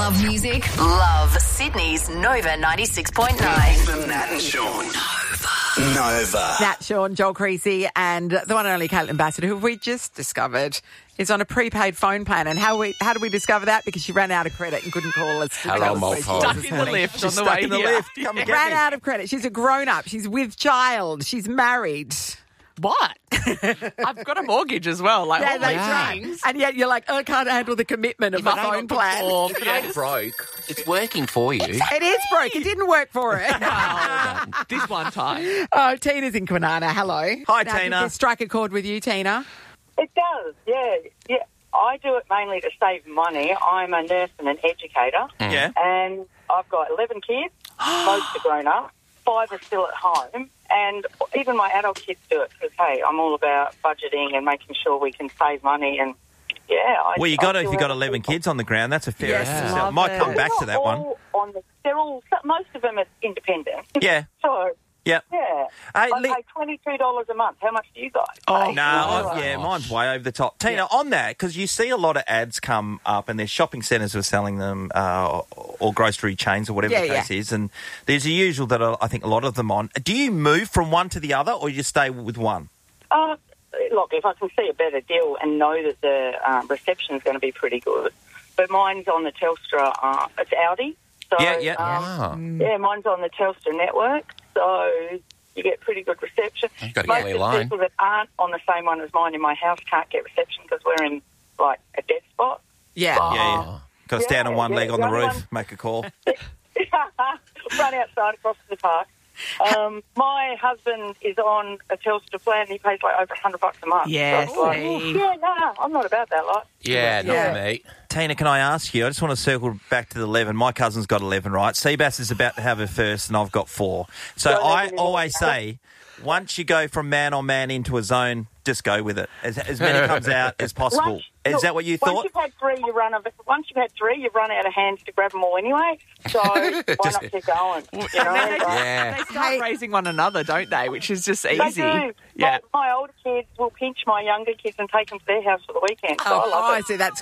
Love music? Love Sydney's Nova 96.9. The Nat and Sean. Nova. Nat, Sean, Joel Creasy, and the one and only Caitlin Bassett, who we just discovered is on a prepaid phone plan. And how did we discover that? Because she ran out of credit and couldn't call us. Hello, Mulpole. Stuck in the lift on the way in the here. lift. Come and get Ran me. out of credit. She's a grown-up. She's with child. She's married. What? I've got a mortgage as well. Like, all my things. And yet you're like, oh, I can't handle the commitment of a phone plan. If it ain't broke, it's working for you. It is broke. It didn't work for her. This one time. Oh, Tina's in Kwinana. Hello. Hi, Now, Tina. Did this strike a chord with you, Tina? It does, yeah. I do it mainly to save money. I'm a nurse and an educator. Yeah. And I've got 11 kids. Most are grown up. 5 are still at home. And even my adult kids do it because, hey, I'm all about budgeting and making sure we can save money. And, yeah. Well, you got to, if you've got 11 kids on the ground, that's a fair Yes, estimate. love Might it. come back to that one. They're all, most of them are independent. Yeah. So, Yep. yeah. Hey, I pay $22 a month. How much do you guys pay? No, mine's way over the top. Tina, on that, because you see a lot of ads come up and there's shopping centres who are selling them or grocery chains or whatever the case is, and there's a usual that I think a lot of them on. Do you move from one to the other or you stay with one? Look, if I can see a better deal and know that the reception is going to be pretty good. But mine's on the Telstra, it's Audi. So, Yeah, mine's on the Telstra network, so you get pretty good reception. You've got to Most get of the line. people that aren't on the same one as mine in my house can't get reception because we're in, like, a dead spot. Yeah. Yeah. Got to stand on one leg on the the only roof, one- make a call. Run outside across the park. My husband is on a Telstra plan. He pays like over $100 a month. Yes, So it's like, see. no, I'm not about that lot. Yeah, Yeah. not me. Tina, can I ask you, I just want to circle back to the 11. My cousin's got 11, right? Seabass is about to have her first and I've got 4. So Got I 11 always say, once you go from man on man into a zone, just go with it. As many comes out as possible. Is that what you Once thought? you've had 3, you've run out of hands to grab them all anyway. So why not keep going? You know? Yeah. They start raising one another, don't they? Which is just easy. They do. Yeah. My older kids will pinch my younger kids and take them to their house for the weekend. So I love it. See, that's